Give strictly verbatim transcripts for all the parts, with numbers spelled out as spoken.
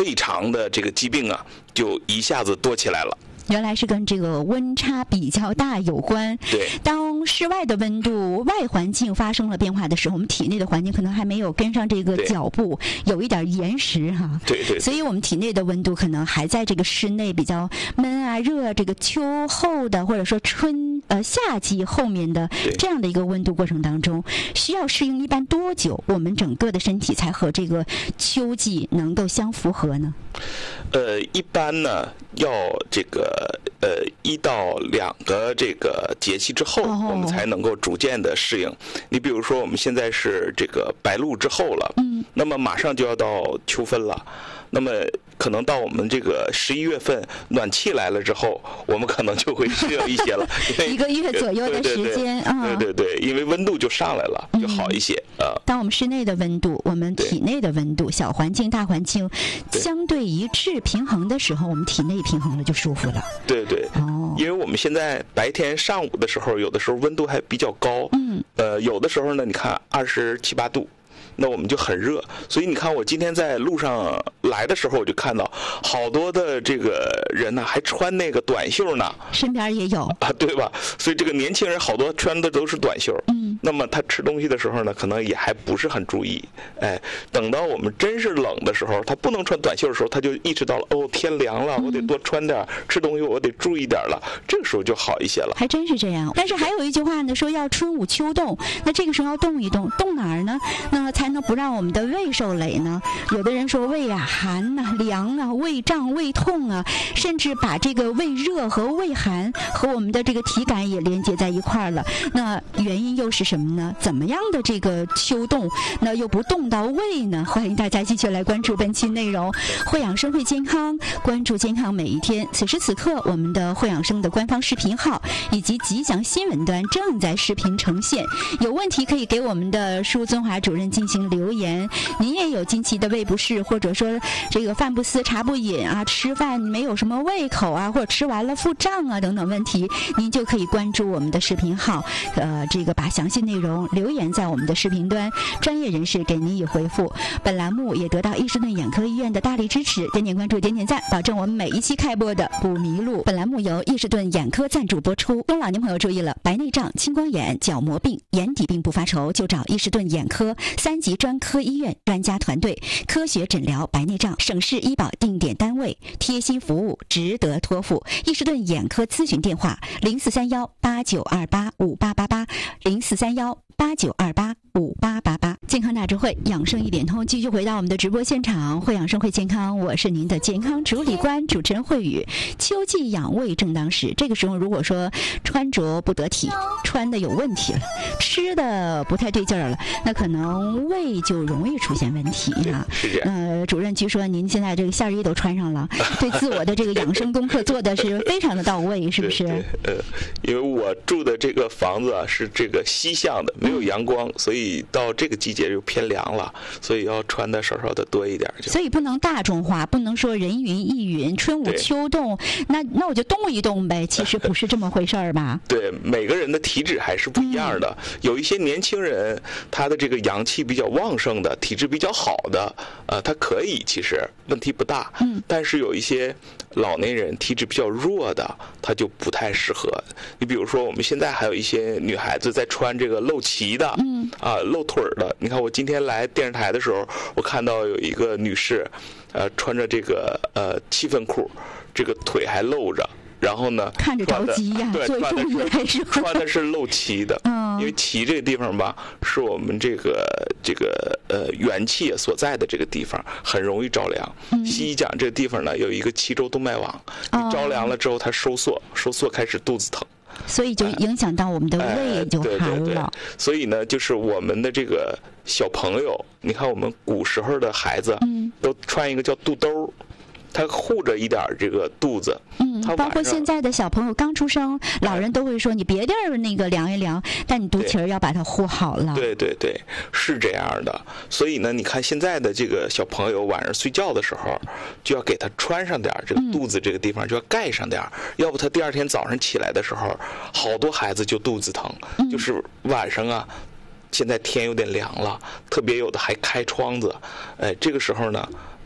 胃肠的这个疾病啊，就一下子多起来了。 原来是跟这个温差比较大有关。 对， 当室外的温度、外环境发生了变化的时候，我们体内的环境可能还没有跟上这个脚步，有一点延时哈、啊。 对 对, 对。 所以我们体内的温度可能还在这个室内比较闷啊、热，这个秋后的或者说春呃夏季后面的这样的一个温度过程当中，需要适应一般多久，我们整个的身体才和这个秋季能够相符合呢？ 呃，一般呢要这个呃一到两个这个节气之后， oh. 我们才能够逐渐的适应。你比如说我们现在是这个白露之后了，嗯，那么马上就要到秋分了，那么可能到我们这个十一月份暖气来了之后，我们可能就会适应一些了。 一个月左右的时间啊， 对对 对, 对, 对，因为温度就上来了，就好一些啊、嗯。 当我们室内的温度、我们体内的温度、小环境、大环境相对一致平衡的时候，我们体内平衡了就舒服了。 对对，哦，因为我们现在白天上午的时候，有的时候温度还比较高，嗯，呃，有的时候呢，你看二十七八度。那我们就很热，所以你看我今天在路上来的时候，我就看到好多的这个人呢，还穿那个短袖呢， 身边也有啊，对吧？所以这个年轻人好多穿的都是短袖，嗯，那么他吃东西的时候呢，可能也还不是很注意，哎，等到我们真是冷的时候，他不能穿短袖的时候，他就意识到了，哦，天凉了，我得多穿点，嗯、吃东西我得注意点了，这个时候就好一些了。 还真是这样，但是还有一句话呢，说要春捂秋冻，那这个时候要动一动，动哪儿呢？那才能不让我们的胃受累呢？有的人说胃啊寒呐、啊、凉啊、胃胀、胃痛啊，甚至把这个胃热和胃寒和我们的这个体感也连接在一块儿了。那原因又是什么呢？怎么样的这个秋冻，那又不冻到胃呢？欢迎大家继续来关注本期内容，会养生会健康，关注健康每一天。此时此刻，我们的会养生的官方视频号以及吉祥新闻端正在视频呈现。有问题可以给我们的舒尊华主任进行留言。您也有近期的胃不适，或者说这个饭不思茶不饮啊，吃饭没有什么胃口啊，或者吃完了腹胀啊等等问题，您就可以关注我们的视频号，呃，这个把详细内容留言在我们的视频端，专业人士给您以回复。本栏目也得到伊士顿眼科医院的大力支持，点点关注，点点赞，保证我们每一期开播的不迷路。本栏目由伊士顿眼科赞助播出。中老年朋友注意了，白内障、青光眼、角膜病、眼底病不发愁，就找伊士顿眼科三级专科医院专家团队，科学诊疗白内障，省市医保定点单位，贴心服务，值得托付。伊士顿眼科咨询电话：零四三幺八九二八五八八八，零四三幺八九二八五八八八。健康大智慧，养生一点通，继续回到我们的直播现场，会养生会健康，我是您的健康主理官主持人慧宇。秋季养胃正当时，这个时候如果说穿着不得体，穿的有问题了，吃的不太对劲儿了，那可能胃就容易出现问题啊。呃，主任，据说您现在这个线衣都穿上了，对自我的这个养生功课做的是非常的到位，是不是？ 对对呃，因为我住的这个房子啊是这个西向的，没有阳光，嗯、所以到这个季节就偏凉了，所以要穿的稍稍的多一点。 所以不能大众化，不能说人云亦云，春捂秋冻，那那我就动一动呗。其实不是这么回事儿吧？ 对，每个人的体质还是不一样的。嗯、有一些年轻人，他的这个阳气比较旺盛的，体质比较好的，呃，他可以其实问题不大。嗯。但是有一些老年人体质比较弱的，他就不太适合。你比如说，我们现在还有一些女孩子在穿这个露脐的，嗯，啊，露腿的。你看，我今天来电视台的时候，我看到有一个女士，呃，穿着这个呃七分裤，这个腿还露着。然后呢， 看着着急呀， 对，穿的是穿的是露脐的，嗯，因为脐这个地方吧，是我们这个这个呃元气所在的这个地方，很容易着凉。嗯、西医讲这个地方呢有一个脐周动脉网，你着凉了之后它收缩，收缩开始肚子疼， 所以就影响到我们的胃就寒了。哎、对对对， 所以呢，就是我们的这个小朋友，你看我们古时候的孩子，嗯，都穿一个叫肚兜。他护着一点这个肚子， 嗯，包括现在的小朋友刚出生，老人都会说你别地儿那个凉一凉，但你肚脐儿要把它护好了。 对对对，是这样的。所以呢，你看现在的这个小朋友晚上睡觉的时候，就要给他穿上点这个肚子这个地方就要盖上点，嗯、要不他第二天早上起来的时候，好多孩子就肚子疼，嗯、就是晚上啊。现在天有点凉了，特别有的还开窗子，哎，这个时候呢。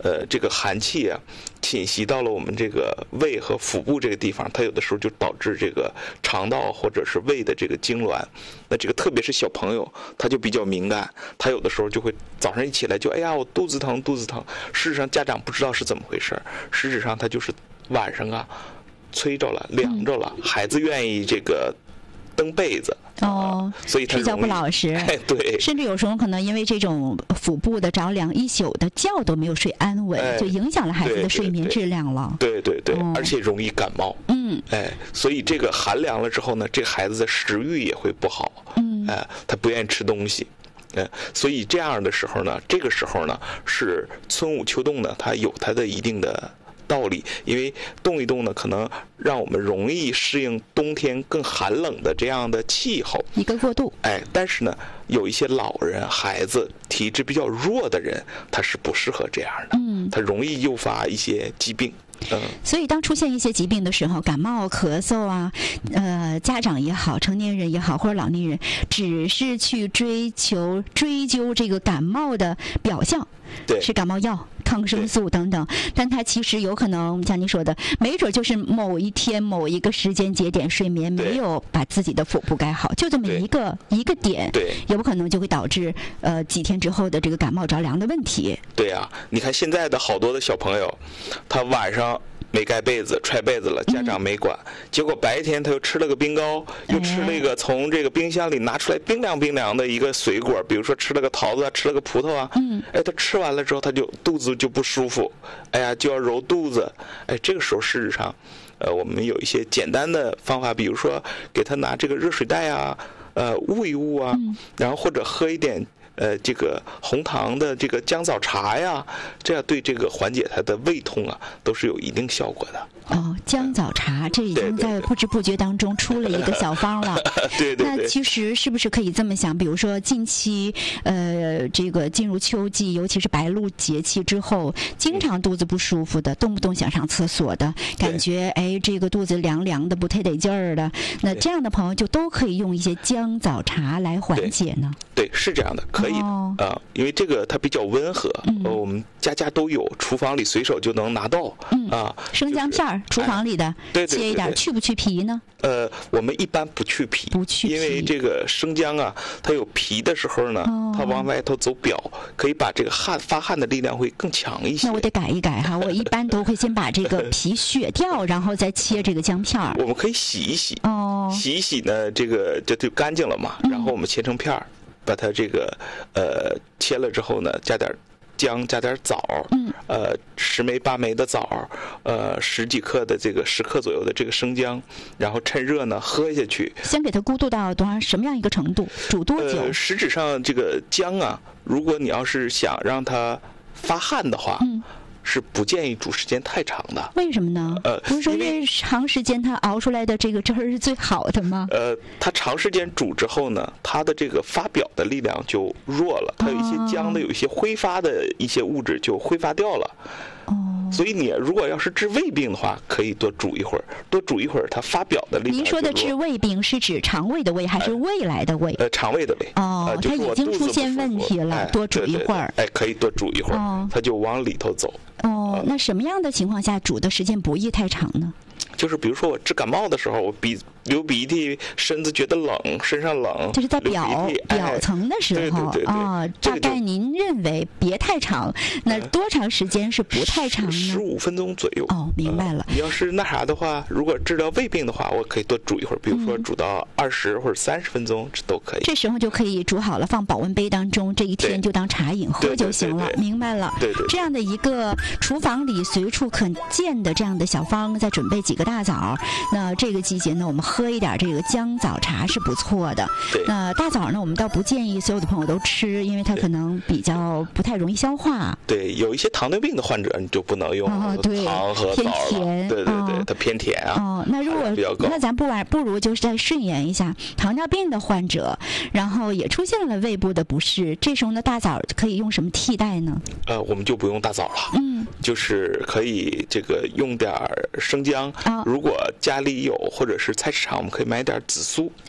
呃，这个寒气啊，侵袭到了我们这个胃和腹部这个地方，它有的时候就导致这个肠道或者是胃的这个痉挛。那这个特别是小朋友，他就比较敏感，他有的时候就会早上一起来就哎呀我肚子疼肚子疼。事实上家长不知道是怎么回事，实质上他就是晚上啊吹着了凉着了，孩子愿意这个蹬被子。 哦， 所以他睡觉不老实， 哎，对， 甚至有时候可能因为这种腹部的着凉，一宿的觉都没有睡安稳，哎、就影响了孩子的睡眠质量了。 对对 对, 对, 对、哦，而且容易感冒。 嗯， 哎，所以这个寒凉了之后呢，这个孩子的食欲也会不好。 嗯， 哎，他不愿意吃东西。哎，所以这样的时候呢，这个时候呢是春捂秋冻呢，它有它的一定的道理，因为动一动呢，可能让我们容易适应冬天更寒冷的这样的气候， 一个过渡。 哎，但是呢，有一些老人、孩子体质比较弱的人，他是不适合这样的， 嗯， 他容易诱发一些疾病。嗯， 所以当出现一些疾病的时候，感冒、咳嗽啊，呃，家长也好，成年人也好，或者老年人，只是去追求、追究这个感冒的表象。 对， 吃感冒药、抗生素等等，但它其实有可能像你说的，没准就是某一天某一个时间节点睡眠没有把自己的腹部盖好，就这么一个一个点， 对， 有可能就会导致呃几天之后的这个感冒着凉的问题。 对呀、啊，你看现在的好多的小朋友，他晚上没盖被子，踹被子了，家长没管，嗯、结果白天他又吃了个冰糕，又吃了一个从这个冰箱里拿出来冰凉冰凉的一个水果，比如说吃了个桃子啊，吃了个葡萄啊， 嗯， 哎，他吃完了之后他就肚子就不舒服，哎呀就要揉肚子，哎，这个时候事实上，呃，我们有一些简单的方法，比如说给他拿这个热水袋啊，呃，捂一捂啊， 嗯、 然后或者喝一点。呃，这个红糖的这个姜枣茶呀，这样对这个缓解它的胃痛啊，都是有一定效果的。 哦，姜枣茶，这已经在不知不觉当中出了一个小方了。 对, 对, 对, 对。 那其实是不是可以这么想？比如说近期，呃，这个进入秋季，尤其是白露节气之后，经常肚子不舒服的，动不动想上厕所的，感觉哎，这个肚子凉凉的，不太得劲儿的，那这样的朋友就都可以用一些姜枣茶来缓解呢。 对，对是这样的，可以的、哦、啊，因为这个它比较温和， 嗯、 呃，我们家家都有，厨房里随手就能拿到。 嗯啊， 生姜片儿、就是，厨房里的， 对对对对切一点，去不去皮呢？ 呃，我们一般不去皮， 不去皮， 因为这个生姜啊，它有皮的时候呢， 哦、 它往外头走表，可以把这个汗发汗的力量会更强一些。 那我得改一改哈，我一般都会先把这个皮削掉，然后再切这个姜片儿。 我们可以洗一洗， 哦， 洗一洗呢，这个这就干净了嘛， 嗯、 然后我们切成片儿，把它这个呃切了之后呢，加点姜，加点枣， 嗯， 呃，十枚八枚的枣，呃，十几克的这个十克左右的这个生姜，然后趁热呢喝下去。 先给它咕嘟到多少什么样一个程度？煮多久？ 呃，实质上这个姜啊，如果你要是想让它发汗的话， 嗯。 是不建议煮时间太长的。 为什么呢？ 呃， 不是说越长时间它熬出来的这个汁儿是最好的吗？ 呃，它长时间煮之后呢，它的这个发表的力量就弱了，它有一些姜的有一些挥发的一些物质就挥发掉了。 哦。 所以你如果要是治胃病的话，可以多煮一会儿，多煮一会儿，它发表的力量。 您说的治胃病是指肠胃的胃还是胃来的胃？ 呃，肠胃的胃。 哦， 呃、 它已经出现问题了， 哎、 多煮一会儿。 哎，可以多煮一会儿， 哦、 它就往里头走。 哦，那什么样的情况下煮的时间不宜太长呢？ 就是比如说我治感冒的时候，我鼻流鼻涕，身子觉得冷，身上冷， 就是在表表层的时候啊、哦，大概您认为别太长，那多长时间是不太长呢？ 十五分钟左右。 哦，明白了、 呃。你要是那啥的话，如果治疗胃病的话，我可以多煮一会儿，比如说煮到二十或者三十分钟，这都可以。 这时候就可以煮好了，放保温杯当中，这一天就当茶饮喝就行了。 对对对对明白了。 对, 对对。 这样的一个厨房里随处可见的这样的小方，再准备几个大枣。那这个季节呢，我们喝一点这个姜枣茶是不错的。那大枣呢，我们倒不建议所有的朋友都吃，因为它可能比较不太容易消化。 对，有一些糖尿病的患者，你就不能用哦、对糖和枣了。 偏甜。 对对对， 哦、 它偏甜啊。 哦，那如果那咱不玩，不如就是再顺延一下，糖尿病的患者，然后也出现了胃部的不适，这时候呢，大枣可以用什么替代呢？ 呃，我们就不用大枣了。 嗯。 就是可以这个用点生姜。 啊、哦。 如果家里有，或者是菜市场，我们可以买点紫苏。 哎，紫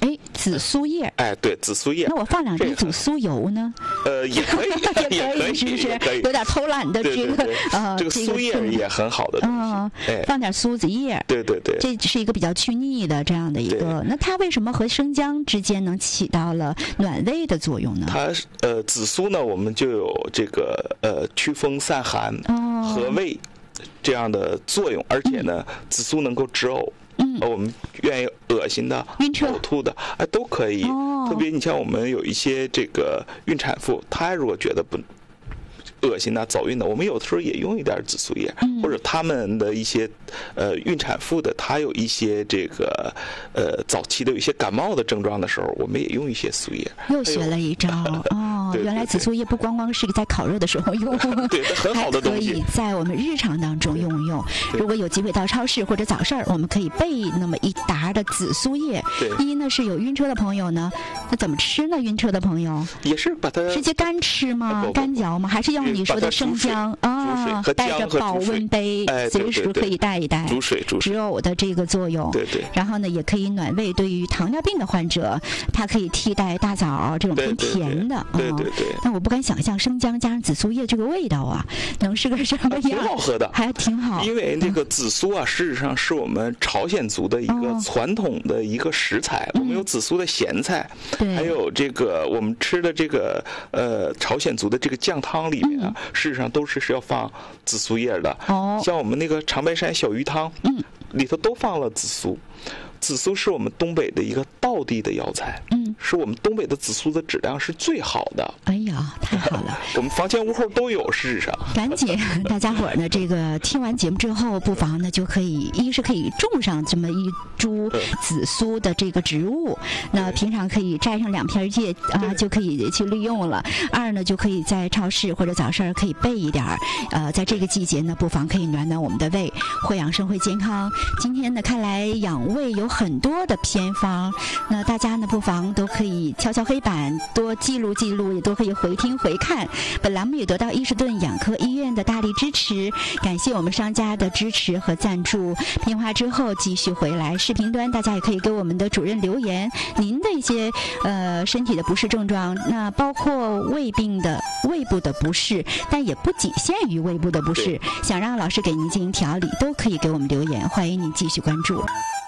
紫苏叶。 哎，对，紫苏叶。 那我放两滴紫苏油呢？ 呃，也可以， 也可以，是不是？有点偷懒的这个呃， 这个苏叶也很好的东西。哎， 放点苏子叶。 对对对， 这是一个比较去腻的这样的一个。那它为什么和生姜之间能起到了暖胃的作用呢？ 它呃，紫苏呢，我们就有这个呃祛风散寒、 哦、 和胃这样的作用，而且呢，嗯、紫苏能够止呕。 嗯， 我们愿意恶心的、 晕车、 呕吐的，哎，都可以。 哦、 特别你像我们有一些这个孕产妇，她如果觉得不恶心呐、走运的，我们有的时候也用一点紫苏叶， 嗯、 或者他们的一些呃孕产妇的，她有一些这个呃早期的有一些感冒的症状的时候，我们也用一些苏叶。 又学了一招哦， 对对对， 原来紫苏叶不光光是在烤肉的时候用， 对，很好的东西， 还可以在我们日常当中用用。如果有机会到超市或者早市，我们可以备那么一沓的紫苏叶。 对， 一呢是有晕车的朋友呢，那怎么吃呢？晕车的朋友也是把它直接干吃吗？ 啊、 干嚼吗？还是用你说的生姜啊，带着保温杯， 哎、 随时可以带一带， 煮水煮水止呕的这个作用。 对对。 然后呢，也可以暖胃。对于糖尿病的患者，它可以替代大枣这种偏甜的。 对对 对, 对, 对, 对。 但我不敢想象生姜加上紫苏叶这个味道啊，能是个什么样？ 挺好喝的， 还挺好。 因为这个紫苏啊，事实上是我们朝鲜族的一个传统的一个食材。 嗯、 我们有紫苏的咸菜， 对， 还有这个我们吃的这个呃朝鲜族的这个酱汤里面啊，嗯、事实上都是是要放紫苏叶的。 哦， 像我们那个长白山小鱼汤， 嗯， 里头都放了紫苏。紫苏是我们东北的一个道地的药材， 嗯， 是我们东北的紫苏的质量是最好的。 哎呀，太好了！ 我们房前屋后都有，事实上。 赶紧，大家伙儿呢，这个听完节目之后，不妨呢就可以，一是可以种上这么一株紫苏的这个植物，那平常可以摘上两片叶啊，就可以去利用了。二呢，就可以在超市或者早市可以备一点儿，呃，在这个季节呢，不妨可以暖暖我们的胃，会养生会健康。今天呢，看来养胃有很多的偏方，那大家呢不妨都可以敲敲黑板，多记录记录，也都可以回听回看。本栏目也得到伊士顿养科医院的大力支持，感谢我们商家的支持和赞助。片花之后继续回来，视频端大家也可以给我们的主任留言，您的一些呃身体的不适症状，那包括胃病的胃部的不适，但也不仅限于胃部的不适，想让老师给您进行调理，都可以给我们留言，欢迎您继续关注。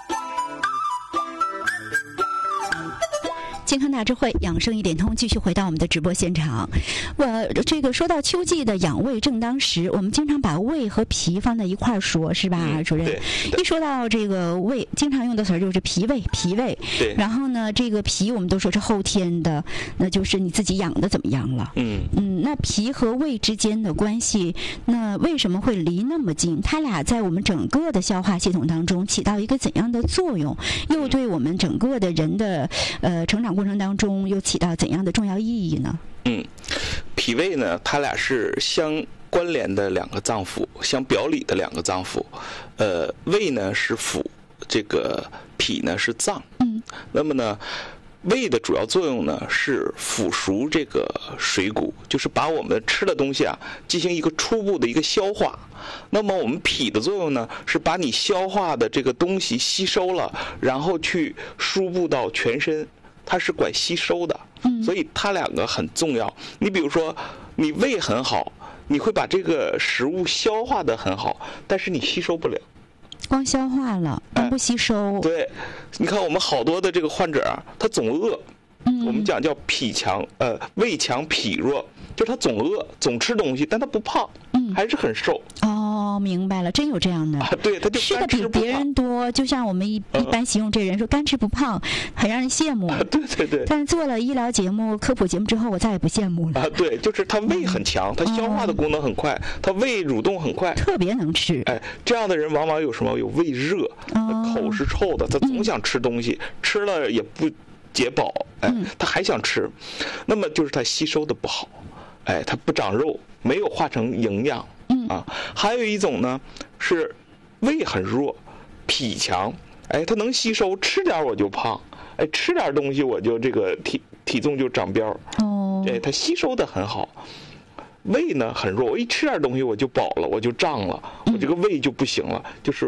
健康大智慧，养生一点通，继续回到我们的直播现场。我这个说到秋季的养胃正当时，我们经常把胃和脾放在一块儿说，是吧， 嗯、 主任？一说到这个胃，经常用的词儿就是脾胃，脾胃。 对。 然后呢，这个脾我们都说是后天的，那就是你自己养的怎么样了？ 嗯嗯，那脾和胃之间的关系，那为什么会离那么近？它俩在我们整个的消化系统当中起到一个怎样的作用？又对我们整个的人的呃成长过程当中又起到怎样的重要意义呢？ 嗯，脾胃呢，它俩是相关联的两个脏腑，相表里的两个脏腑。呃，胃呢是腑，这个脾呢是脏。 嗯， 那么呢，胃的主要作用呢是腐熟这个水谷，就是把我们吃的东西啊进行一个初步的一个消化。那么我们脾的作用呢是把你消化的这个东西吸收了，然后去输布到全身。它是管吸收的，所以它两个很重要。你比如说，你胃很好，你会把这个食物消化得很好，但是你吸收不了。 光消化了，但不吸收。 哎、对，你看我们好多的这个患者啊，他总饿。 嗯， 我们讲叫脾强，呃，胃强脾弱，就是他总饿，总吃东西，但他不胖， 嗯， 还是很瘦。 哦，明白了，真有这样的。 啊、对，他就吃的比别人多，就像我们一、嗯、一般形容这人说干吃不胖，很让人羡慕。 啊、对对对。 但是做了医疗节目、科普节目之后，我再也不羡慕了。 啊，对，就是他胃很强，嗯、他消化的功能很快，哦、他胃蠕动很快， 特别能吃。 哎，这样的人往往有什么？有胃热， 哦、 口是臭的，他总想吃东西，嗯、吃了也不解饱，哎，他还想吃，那么就是他吸收的不好，哎，他不长肉，没有化成营养， 嗯啊，还有一种呢是胃很弱，脾强，哎，他能吸收，吃点我就胖，哎，吃点东西我就这个体体重就长膘， 哦， 哎，他吸收的很好。胃呢很弱，我一吃点东西我就饱了，我就胀了，我这个胃就不行了，就是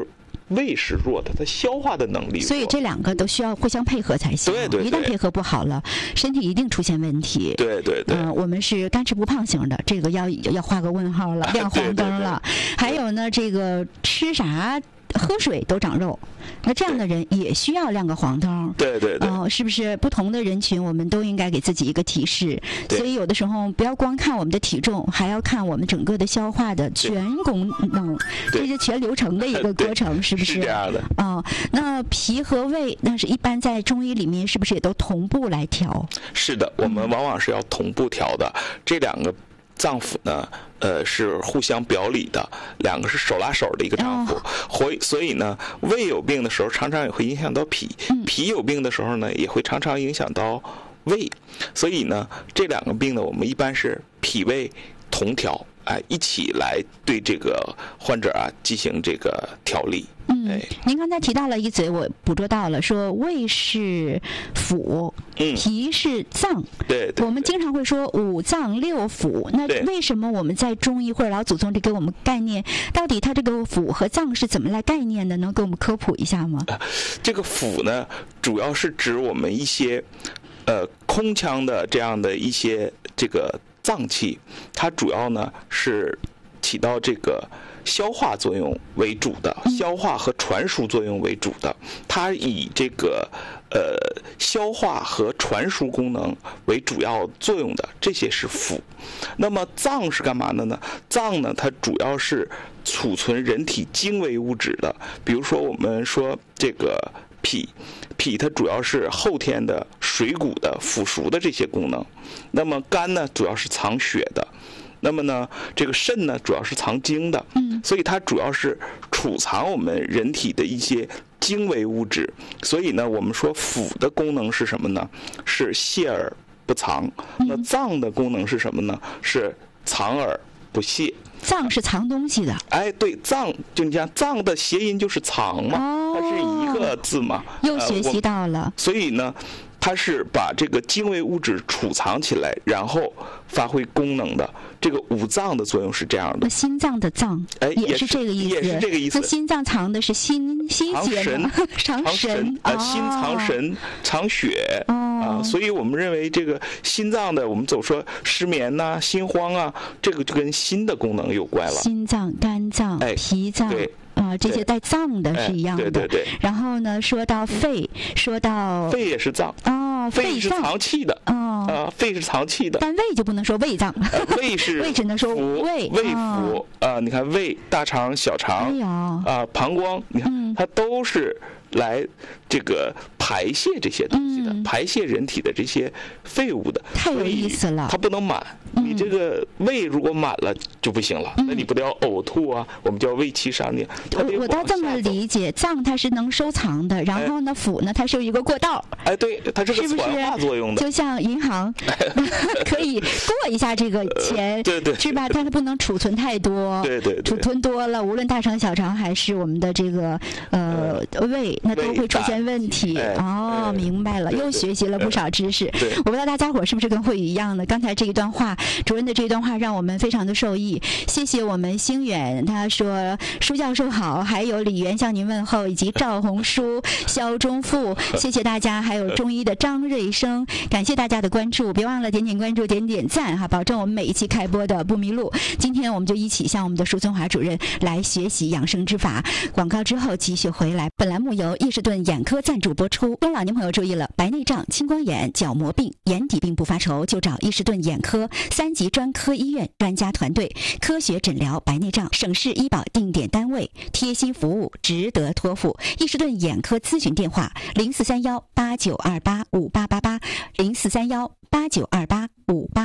胃是弱的，它消化的能力弱。 所以这两个都需要互相配合才行。 对对对， 一旦配合不好了，身体一定出现问题。 对对对。 嗯、呃，我们是干吃不胖型的，这个要要画个问号了，亮黄灯了。对对对，还有呢，这个吃啥？喝水都长肉，那这样的人也需要亮个黄灯。 对对对， 哦、呃，是不是不同的人群，我们都应该给自己一个提示？所以有的时候不要光看我们的体重，还要看我们整个的消化的全功能，这是全流程的一个过程，是不是？ 是这样的。 啊、呃，那脾和胃，那是一般在中医里面是不是也都同步来调？ 是的，我们往往是要同步调的，嗯、这两个脏腑呢，呃，是互相表里的，两个是手拉手的一个脏腑。所以、哦，所以呢，胃有病的时候，常常也会影响到脾；嗯、脾有病的时候呢，也会常常影响到胃。所以呢，这两个病呢，我们一般是脾胃同调，哎，一起来对这个患者啊进行这个调理。 嗯，哎、您刚才提到了一嘴，我捕捉到了，说胃是腑，嗯，脾是脏。 对， 对， 对， 我们经常会说五脏六腑，那为什么我们在中医或者老祖宗这给我们概念，到底它这个腑和脏是怎么来概念的？能给我们科普一下吗？ 呃、这个腑呢，主要是指我们一些呃空腔的这样的一些这个脏器，它主要呢是起到这个消化作用为主的，消化和传输作用为主的，它以这个呃消化和传输功能为主要作用的，这些是腑。那么脏是干嘛的呢？脏呢，它主要是储存人体精微物质的，比如说我们说这个脾，脾它主要是后天的水谷的腐熟的这些功能。那么肝呢，主要是藏血的。那么呢，这个肾呢，主要是藏精的，嗯，所以它主要是储藏我们人体的一些精微物质。所以呢，我们说腑的功能是什么呢？是泄而不藏。那脏的功能是什么呢？是藏而不泄。 脏是藏东西的。 哎，对，脏就你像脏的谐音就是藏嘛，哦、它是一个字嘛。 又学习到了。呃、 所以呢，它是把这个精微物质储藏起来，然后发挥功能的。这个五脏的作用是这样的。 心脏的脏，哎，也是这个意思。 也是这个意思。 那心脏藏的是心心血吗？藏神啊，心藏神，藏血啊。所以我们认为这个心脏的，我们总说失眠呐、啊、心慌啊，这个就跟心的功能有关了。 心脏、肝脏、哎、脾脏。对。啊，这些带脏的是一样的。 对对对。 然后呢，说到肺，说到肺也是脏。 哦， 肺是藏气的。哦。啊，肺是藏气的。 但胃就不能说胃脏。 胃是。 胃只能说胃。 胃腑啊，你看胃、大肠、小肠。 哎呦。 啊，膀胱，你看它都是来这个排泄这些东西的，排泄人体的这些废物的。 太有意思了。 它不能满。你这个胃如果满了就不行了，嗯、那你不得要呕吐啊？我们叫胃气上逆。 我我倒这么理解，脏它是能收藏的，然后呢，腑呢它是有一个过道。 哎，对，它是个传化作用的， 就像银行可以过一下这个钱， 对对， 是吧？但它不能储存太多， 对对， 储存多了，无论大肠、小肠还是我们的这个呃胃，那都会出现问题。哦，明白了，又学习了不少知识。我不知道大家伙是不是跟慧宇一样的？刚才这一段话。主任的这段话让我们非常的受益，谢谢我们星远，他说舒教授好，还有李源向您问候，以及赵红书、肖忠富，谢谢大家，还有中医的张瑞生，感谢大家的关注，别忘了点点关注、点点赞哈，保证我们每一期开播的不迷路。今天我们就一起向我们的舒春华主任来学习养生之法。广告之后继续回来。本栏目由易士顿眼科赞助播出。中老年朋友注意了，白内障、青光眼、角膜病、眼底病不发愁，就找易士顿眼科。三级专科医院专家团队，科学诊疗白内障，省市医保定点单位，贴心服务，值得托付。易士顿眼科咨询电话：零四三幺八九二八五八八八，零四三幺八九二八五八。